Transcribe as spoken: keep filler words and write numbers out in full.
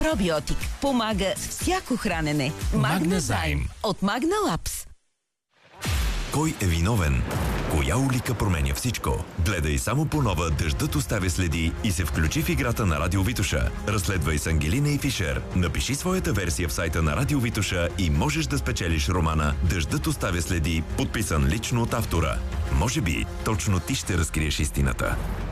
Пробиотик. Помага с всяко хранене. Магнезайм. От Магналапс. Кой е виновен? Коя улика променя всичко? Гледай само по нова "Дъждът оставя следи" и се включи в играта на Радио Витоша. Разследвай с Ангелина и Фишер. Напиши своята версия в сайта на Радио Витоша и можеш да спечелиш романа "Дъждът оставя следи", подписан лично от автора. Може би, точно ти ще разкриеш истината.